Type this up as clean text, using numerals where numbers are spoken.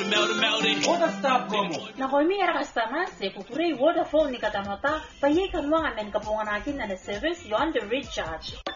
Vodafone promo. Nakoimi era customer se kukurei Vodafone ni katamata paye kanwa ngamen kapungan akin na service yon the recharge.